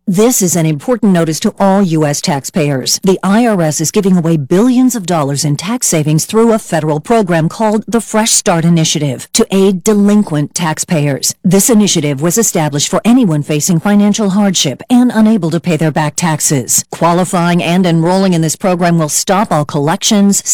This is an important notice to all U.S. taxpayers. The IRS is giving away billions of dollars in tax savings through a federal program called the Fresh Start Initiative to aid delinquent taxpayers. This initiative was established for anyone facing financial hardship and unable to pay their back taxes. Qualifying and enrolling in this program will stop all collections,